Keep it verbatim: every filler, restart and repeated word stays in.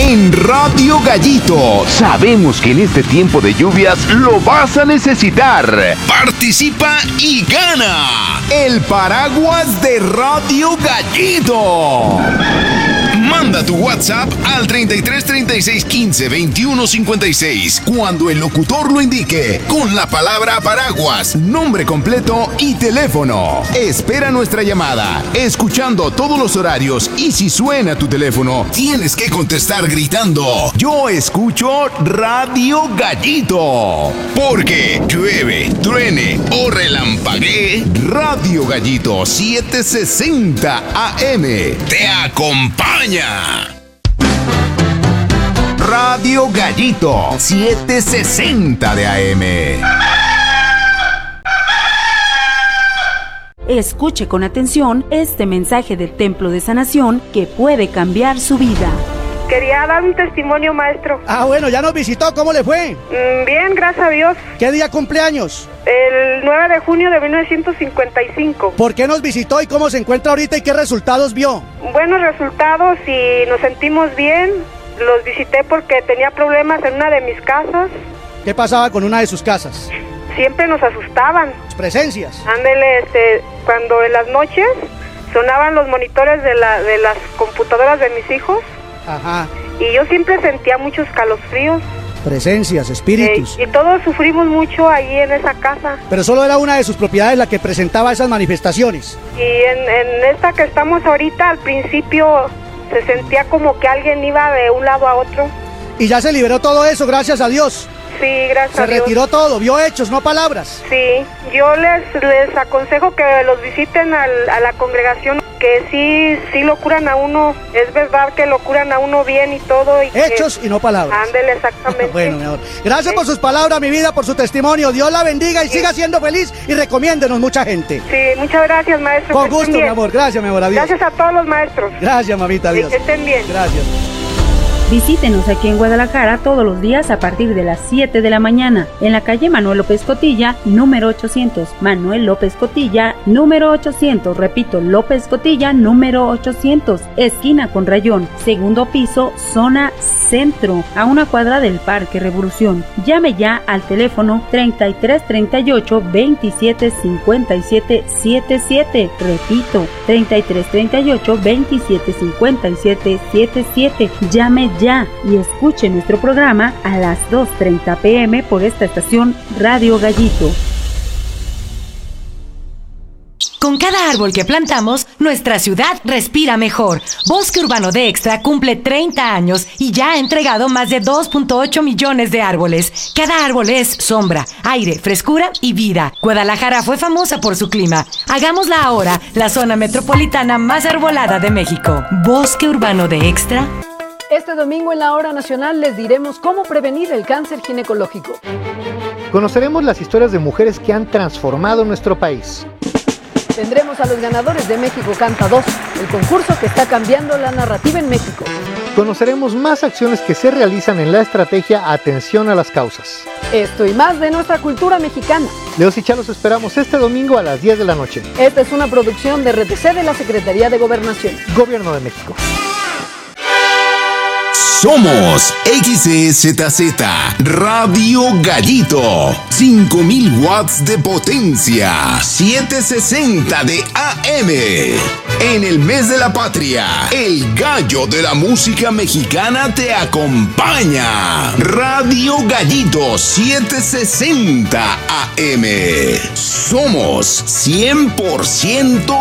en Radio Gallito. Sabemos que en este tiempo de lluvias lo vas a necesitar. Participa y gana el paraguas de Radio Gallito. Manda tu WhatsApp al treinta y tres, treinta y seis, quince, veintiuno, cincuenta y seis cuando el locutor lo indique, con la palabra paraguas, nombre completo y teléfono. Espera nuestra llamada, escuchando todos los horarios, y si suena tu teléfono, tienes que contestar gritando: yo escucho Radio Gallito. Porque llueve, truene o relampaguee, Radio Gallito setecientos sesenta A M te acompaña. Radio Gallito setecientos sesenta de A M. Escuche con atención este mensaje del Templo de Sanación que puede cambiar su vida. Quería dar un testimonio, maestro. Ah, bueno, ya nos visitó, ¿cómo le fue? Mm, bien, gracias a Dios. ¿Qué día cumpleaños? El nueve de junio de mil novecientos cincuenta y cinco. ¿Por qué nos visitó y cómo se encuentra ahorita y qué resultados vio? Buenos resultados y nos sentimos bien. Los visité porque tenía problemas en una de mis casas. ¿Qué pasaba con una de sus casas? Siempre nos asustaban. Presencias. Ándele, este, cuando en las noches sonaban los monitores de, la, de las computadoras de mis hijos. Ajá. Y yo siempre sentía muchos calofríos. Presencias, espíritus. Eh, y todos sufrimos mucho ahí en esa casa. Pero solo era una de sus propiedades la que presentaba esas manifestaciones. Y en, en esta que estamos ahorita, al principio se sentía como que alguien iba de un lado a otro. Y ya se liberó todo eso, gracias a Dios. Sí, gracias a Dios. Se retiró todo, vio hechos, no palabras. Sí, yo les, les aconsejo que los visiten al, a la congregación, que sí, sí lo curan a uno, es verdad que lo curan a uno bien y todo. Y hechos que, y no palabras. Ándele, exactamente. Bueno, mi amor, gracias sí. por sus palabras, mi vida, por su testimonio. Dios la bendiga y sí. siga siendo feliz y recomiéndenos mucha gente. Sí, muchas gracias, maestro. Con gusto, mi amor, gracias, mi amor, adiós. Gracias a todos los maestros. Gracias, mamita, adiós. Que estén bien. Gracias. Visítenos aquí en Guadalajara todos los días a partir de las siete de la mañana en la calle Manuel López Cotilla, número ochocientos. Manuel López Cotilla, número ochocientos. Repito, López Cotilla, número ochocientos. Esquina con Rayón, segundo piso, zona centro, a una cuadra del Parque Revolución. Llame ya al teléfono treinta y tres, treinta y ocho, veintisiete, cincuenta y siete, setenta y siete. Repito, treinta y tres, treinta y ocho, veintisiete, cincuenta y siete, setenta y siete. Llame ya y escuche nuestro programa a las dos treinta pm por esta estación Radio Gallito. Con cada árbol que plantamos, nuestra ciudad respira mejor. Bosque Urbano de Extra cumple treinta años y ya ha entregado más de dos punto ocho millones de árboles. Cada árbol es sombra, aire, frescura y vida. Guadalajara fue famosa por su clima. Hagámosla ahora la zona metropolitana más arbolada de México. Bosque Urbano de Extra. Este domingo en la Hora Nacional les diremos cómo prevenir el cáncer ginecológico. Conoceremos las historias de mujeres que han transformado nuestro país. Tendremos a los ganadores de México Canta dos, el concurso que está cambiando la narrativa en México. Conoceremos más acciones que se realizan en la estrategia Atención a las Causas. Esto y más de nuestra cultura mexicana. Leos y Chá los esperamos este domingo a las diez de la noche. Esta es una producción de R T C de la Secretaría de Gobernación. Gobierno de México. Somos X E Z Z Radio Gallito, cinco mil watts de potencia, setecientos sesenta de A M. En el mes de la patria, el gallo de la música mexicana te acompaña. Radio Gallito setecientos sesenta A M. Somos cien por ciento